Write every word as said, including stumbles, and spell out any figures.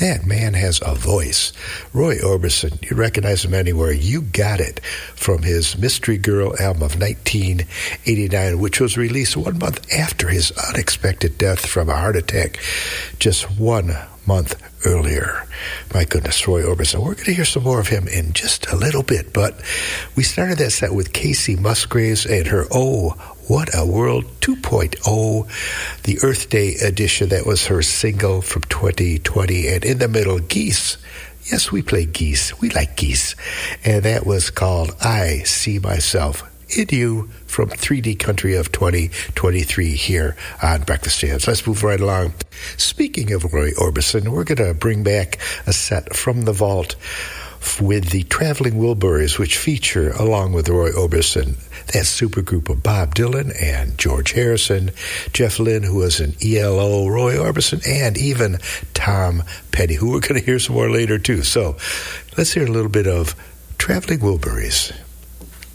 That man has a voice. Roy Orbison, you recognize him anywhere. You got it from his Mystery Girl album of nineteen eighty-nine, which was released one month after his unexpected death from a heart attack, just one month earlier. My goodness, Roy Orbison. We're going to hear some more of him in just a little bit, but we started that set with Kacey Musgraves and her Oh, What a World two point oh, the Earth Day edition. That was her single from twenty twenty. And in the middle, Geese. Yes, we play Geese. We like Geese. And that was called I See Myself in You from three D Country of twenty twenty-three here on Breakfast Jams. Let's move right along. Speaking of Roy Orbison, we're going to bring back a set from the vault with the Traveling Wilburys, which feature, along with Roy Orbison, that supergroup of Bob Dylan and George Harrison, Jeff Lynne, who was an E L O, Roy Orbison, and even Tom Petty, who we're going to hear some more later, too. So let's hear a little bit of Traveling Wilburys.